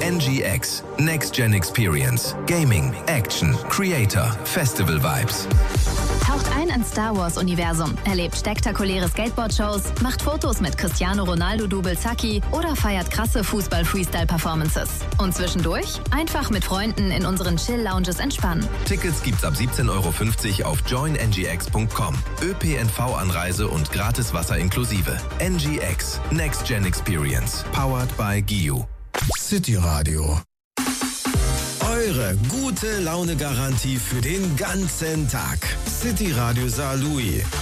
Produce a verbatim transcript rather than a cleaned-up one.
N G X, Next Gen Experience, Gaming, Action, Creator, Festival Vibes. Taucht ein ins Star Wars-Universum, erlebt spektakuläre Skateboard-Shows, macht Fotos mit Cristiano Ronaldo-Double Zacki oder feiert krasse Fußball-Freestyle-Performances. Und zwischendurch einfach mit Freunden in unseren Chill-Lounges entspannen. Tickets gibt's ab siebzehn Euro fünfzig auf join n g x punkt com. ÖPNV-Anreise und gratis Wasser inklusive. N G X, Next Gen Experience, powered by G I U. City Radio. Eure gute Laune-Garantie für den ganzen Tag. City Radio Saarlouis.